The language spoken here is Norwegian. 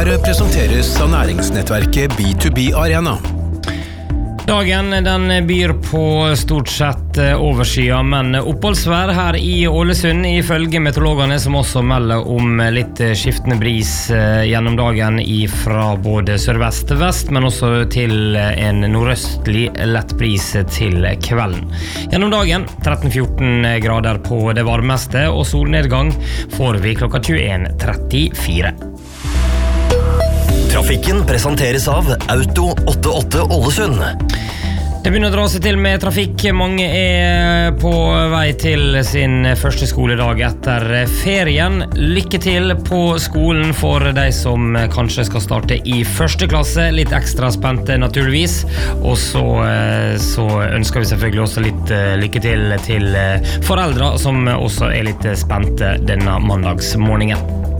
Her presenteres av næringsnettverket B2B Arena. Dagen den byr på stort sett overskya, men oppholdsvær her i Ålesund ifølge meteorologene som også melder om litt skiftende bris gjennom dagen fra både sørvest til vest, men også til en nordøstlig lett bris til kvelden. Gjennom dagen 13-14 grader på det varmeste, og solnedgang får vi klokka 21:34. Trafikken presenteres av Auto 88 Ålesund. Det begynner å dra seg til med trafikk. Mange på vei til sin første skoledag etter ferien. Lykke til på skolen for de som kanskje skal starte i første klasse. Litt ekstra spente naturligvis. Og så ønsker vi selvfølgelig også litt lykke til foreldre som også litt spente denne mandagsmorgenen.